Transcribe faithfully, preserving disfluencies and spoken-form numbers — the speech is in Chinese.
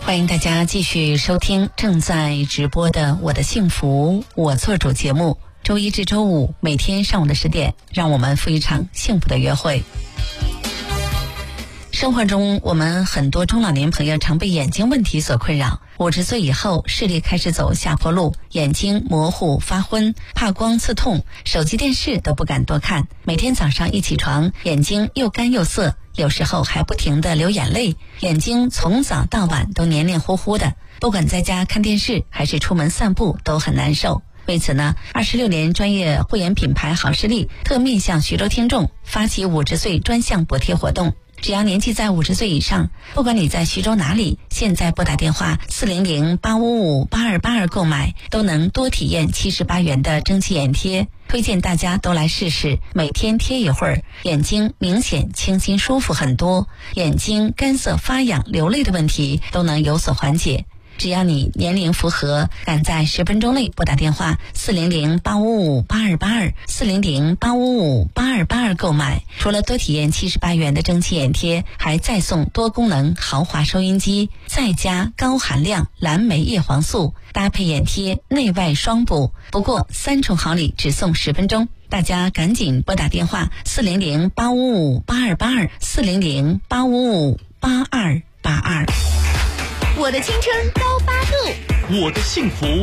欢迎大家继续收听正在直播的《我的幸福我做主》节目，周一至周五每天上午的十点，让我们赴一场幸福的约会。生活中，我们很多中老年朋友常被眼睛问题所困扰。五十岁以后，视力开始走下坡路，眼睛模糊、发昏、怕光、刺痛，手机、电视都不敢多看。每天早上一起床，眼睛又干又涩，有时候还不停地流眼泪，眼睛从早到晚都黏黏糊糊的。不管在家看电视还是出门散步，都很难受。为此呢，二十六年专业护眼品牌好视力特面向徐州听众发起五十岁专项补贴活动。只要年纪在五十岁以上，不管你在徐州哪里，现在拨打电话四零零八五五八二八二购买，都能多体验七十八元的蒸汽眼贴。推荐大家都来试试，每天贴一会儿，眼睛明显清新舒服很多，眼睛干涩发痒流泪的问题都能有所缓解。只要你年龄符合，赶在十分钟内拨打电话四零零八五五八二八二四零零八五五八二八二购买，除了多体验七十八元的蒸汽眼贴，还再送多功能豪华收音机，再加高含量蓝莓叶黄素，搭配眼贴内外双补。不过三重好礼只送十分钟，大家赶紧拨打电话四零零八五五八二八二四零零八五五八二八二。 我的青春高八度， 我的幸福